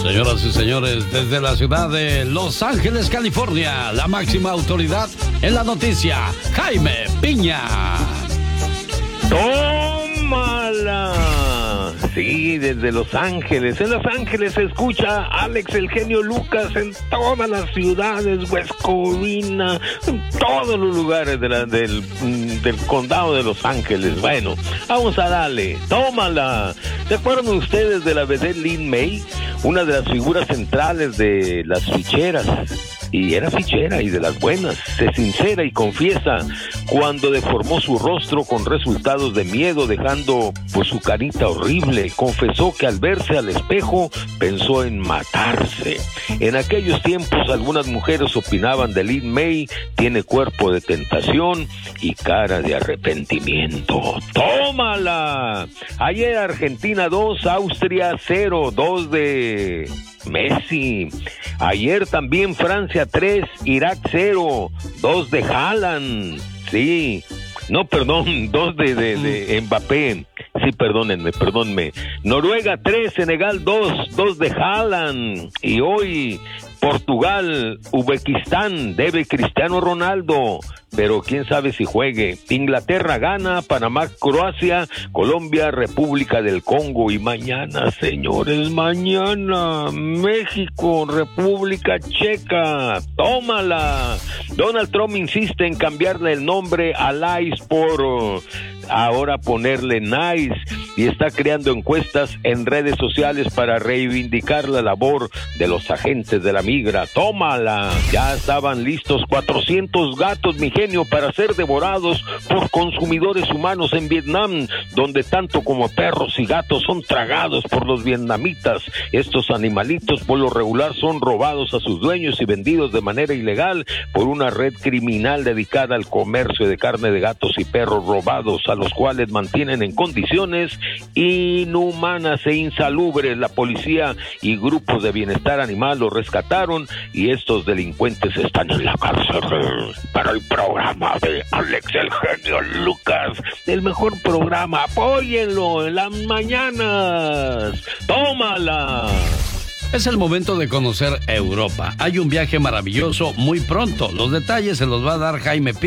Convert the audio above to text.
Señoras y señores, desde la ciudad de Los Ángeles, California, la máxima autoridad en la noticia, Jaime Piña. ¡Tómala! Sí, desde Los Ángeles. En Los Ángeles se escucha Alex el genio Lucas en todas las ciudades, West Covina, en todos los lugares del condado de Los Ángeles. Bueno, vamos a darle. ¡Tómala! ¿Se acuerdan ustedes de la vedette Lin May? Una de las figuras centrales de las ficheras. Y era fichera y de las buenas. Se sincera y confiesa cuando deformó su rostro con resultados de miedo, dejando pues su carita horrible. Confesó que al verse al espejo pensó en matarse. En aquellos tiempos algunas mujeres opinaban de Lin May: tiene cuerpo de tentación y cara de arrepentimiento. ¡Tómala! Ayer Argentina 2, Austria 0, 2 de Messi. Ayer también Francia 3, Irak 0, 2 de Haaland. Sí, no, perdón, 2 de Mbappé. Sí, perdónenme. Noruega 3, Senegal 2, 2 de Haaland. Y hoy Portugal, Uzbekistán, debe Cristiano Ronaldo, pero quién sabe si juegue. Inglaterra gana, Panamá, Croacia, Colombia, República del Congo. Y mañana, señores, México, República Checa. ¡Tómala! Donald Trump insiste en cambiarle el nombre a Lice por ahora ponerle Nice, y está creando encuestas en redes sociales para reivindicar la labor de los agentes de la migra. ¡Tómala! Ya estaban listos 400 gatos, mi genio, para ser devorados por consumidores humanos en Vietnam, donde tanto como perros y gatos son tragados por los vietnamitas. Estos animalitos por lo regular son robados a sus dueños y vendidos de manera ilegal por una red criminal dedicada al comercio de carne de gatos y perros robados, a los cuales mantienen en condiciones inhumanas e insalubres. La policía y grupos de bienestar animal los rescataron y estos delincuentes están en la cárcel. Para el programa de Alex el genio Lucas, el mejor programa, apóyenlo en las mañanas. ¡Tómala! Es el momento de conocer Europa. Hay un viaje maravilloso muy pronto. Los detalles se los va a dar Jaime Piña.